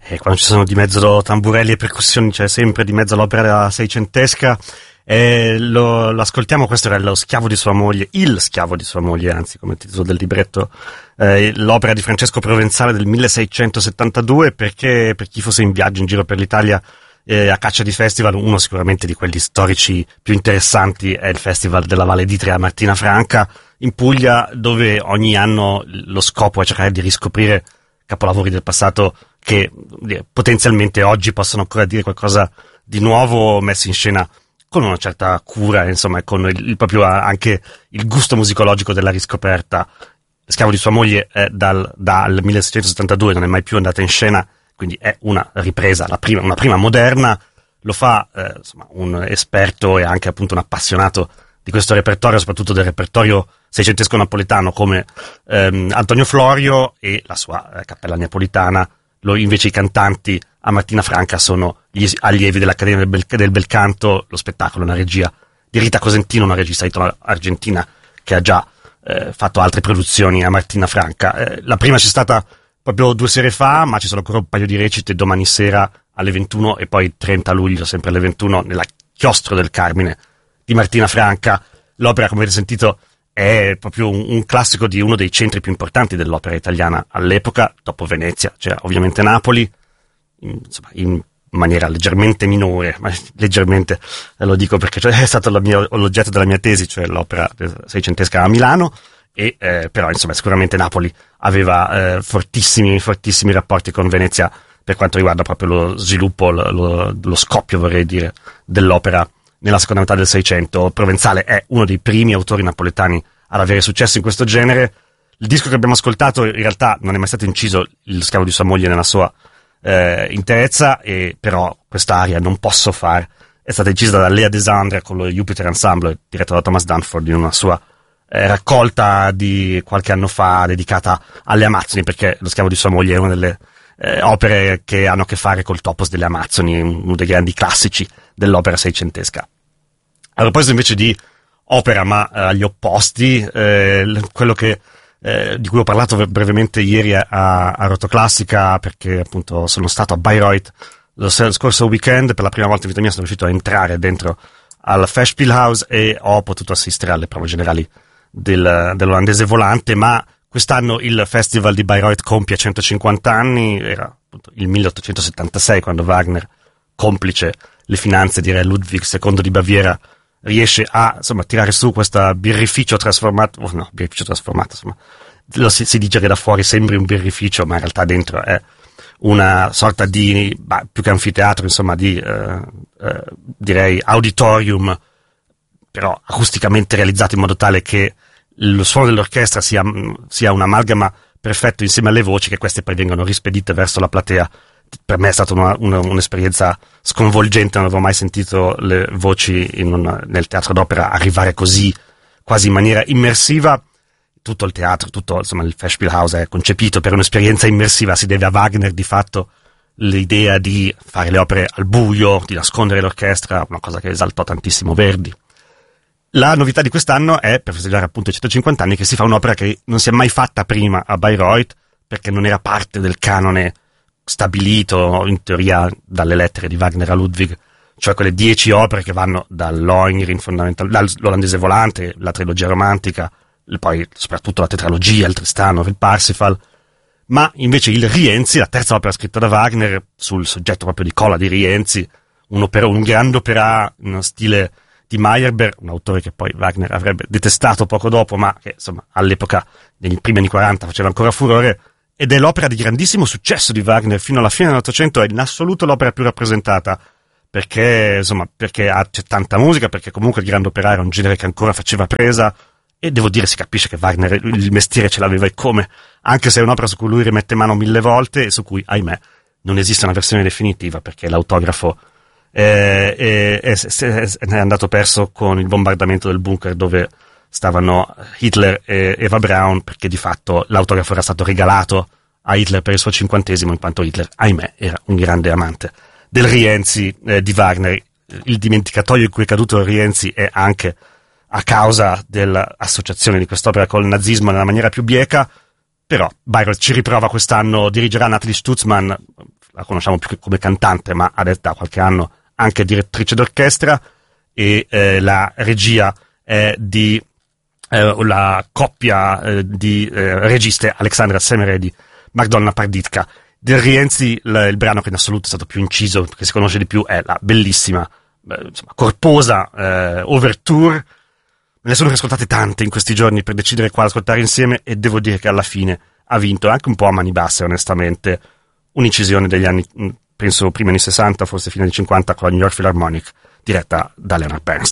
E quando ci sono di mezzo tamburelli e percussioni c'è sempre di mezzo l'opera seicentesca. Lo ascoltiamo. Questo era lo schiavo di sua moglie, il schiavo di sua moglie, anzi, come titolo del libretto, l'opera di Francesco Provenzale del 1672, perché per chi fosse in viaggio in giro per l'Italia a caccia di festival, uno sicuramente di quelli storici più interessanti è il Festival della Valle d'Itria a Martina Franca in Puglia, dove ogni anno lo scopo è cercare di riscoprire capolavori del passato che potenzialmente oggi possono ancora dire qualcosa di nuovo, messo in scena con una certa cura, insomma, e con proprio anche il gusto musicologico della riscoperta. Schiavo di sua moglie è dal 1672, non è mai più andata in scena, quindi è una ripresa, una prima moderna. Lo fa insomma, un esperto e anche appunto un appassionato di questo repertorio, soprattutto del repertorio seicentesco napoletano, come Antonio Florio e la sua Cappella Neapolitana. Invece i cantanti a Martina Franca sono gli allievi dell'Accademia del Bel Canto. Lo spettacolo è una regia di Rita Cosentino, una regista argentina che ha già fatto altre produzioni a Martina Franca. La prima c'è stata proprio 2 sere fa, ma ci sono ancora un paio di recite domani sera alle 21 e poi 30 luglio sempre alle 21 nella Chiostro del Carmine di Martina Franca. L'opera, come avete sentito, è proprio un classico di uno dei centri più importanti dell'opera italiana all'epoca. Dopo Venezia c'era ovviamente Napoli, insomma, in maniera leggermente minore, ma leggermente lo dico perché è stato l'oggetto della mia tesi, cioè l'opera seicentesca a Milano, e però insomma sicuramente Napoli aveva fortissimi rapporti con Venezia per quanto riguarda proprio lo sviluppo, lo scoppio, vorrei dire, dell'opera nella seconda metà del Seicento. Provenzale è uno dei primi autori napoletani ad avere successo in questo genere. Il disco che abbiamo ascoltato in realtà non è mai stato inciso, Il schiavo di sua moglie, nella sua interezza, e però quest'aria Non posso far è stata incisa da Lea Desandre con lo Jupiter Ensemble, diretto da Thomas Dunford, in una sua raccolta di qualche anno fa dedicata alle Amazzoni, perché Lo schiavo di sua moglie è una delle opere che hanno a che fare col topos delle Amazzoni, uno dei grandi classici dell'opera seicentesca. A proposito invece di opera, ma agli opposti, quello che di cui ho parlato brevemente ieri a Rotoclassica, perché appunto sono stato a Bayreuth lo scorso weekend, per la prima volta in vita mia sono riuscito a entrare dentro al Festspielhaus e ho potuto assistere alle prove generali dell'Olandese Volante. Ma quest'anno il Festival di Bayreuth compie 150 anni, era appunto il 1876 quando Wagner, complice le finanze di Re Ludwig II di Baviera, riesce a tirare su questo birrificio trasformato, insomma, si dice che da fuori sembri un birrificio, ma in realtà dentro è una sorta di, più che anfiteatro, insomma, di direi auditorium, però acusticamente realizzato in modo tale che lo suono dell'orchestra sia un'amalgama perfetto insieme alle voci, che queste poi vengono rispedite verso la platea. Per me è stata un'esperienza sconvolgente, non avevo mai sentito le voci nel teatro d'opera arrivare così, quasi in maniera immersiva. Tutto il teatro, insomma, il Festspielhaus è concepito per un'esperienza immersiva, si deve a Wagner di fatto l'idea di fare le opere al buio, di nascondere l'orchestra, una cosa che esaltò tantissimo Verdi. La novità di quest'anno è, per festeggiare appunto i 150 anni, che si fa un'opera che non si è mai fatta prima a Bayreuth, perché non era parte del canone stabilito in teoria dalle lettere di Wagner a Ludwig, cioè quelle 10 opere che vanno dall'Lohengrin, dall'Olandese Volante, la trilogia romantica, poi soprattutto la tetralogia, il Tristano, il Parsifal. Ma invece il Rienzi, la terza opera scritta da Wagner, sul soggetto proprio di Cola di Rienzi, un grande opera in stile di Meyerbeer, un autore che poi Wagner avrebbe detestato poco dopo, ma che insomma all'epoca, negli primi anni 40, faceva ancora furore, ed è l'opera di grandissimo successo di Wagner fino alla fine dell'Ottocento. È in assoluto l'opera più rappresentata, perché c'è tanta musica, perché comunque il grande opera era un genere che ancora faceva presa, e devo dire, si capisce che Wagner il mestiere ce l'aveva e come, anche se è un'opera su cui lui rimette mano 1000 volte e su cui, ahimè, non esiste una versione definitiva, perché l'autografo è andato perso con il bombardamento del bunker dove stavano Hitler e Eva Braun, perché di fatto l'autografo era stato regalato a Hitler per il suo 50°, in quanto Hitler, ahimè, era un grande amante del Rienzi di Wagner. Il dimenticatoio in cui è caduto il Rienzi è anche a causa dell'associazione di quest'opera col nazismo nella maniera più bieca, però Bayreuth ci riprova quest'anno, dirigerà Nathalie Stutzmann, la conosciamo più come cantante, ma adesso da qualche anno anche direttrice d'orchestra, e la regia è di la coppia di registe Alexandra Semeredi, Magdalena Parditka. Del Rienzi il brano che in assoluto è stato più inciso, che si conosce di più, è la bellissima, corposa Overture. Me ne sono ascoltate tante in questi giorni per decidere quale ascoltare insieme, e devo dire che alla fine ha vinto anche un po' a mani basse, onestamente, un'incisione degli anni, penso primi anni 60, forse fine anni 50, con la New York Philharmonic, diretta da Leonard Bernstein.